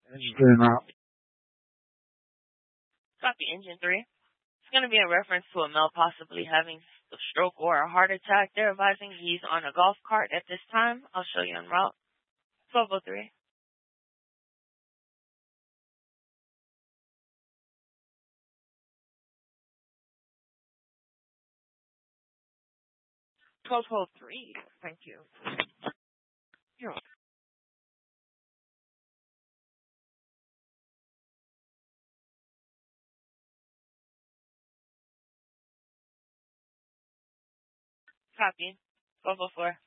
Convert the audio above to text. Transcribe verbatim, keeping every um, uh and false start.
Engine out. Copy engine three. It's going to be a reference to a male possibly having a stroke or a heart attack. They're advising he's on a golf cart at this time. I'll show you en route. twelve oh three. twelve oh three. Thank you. You're welcome. Copy. twelve oh four.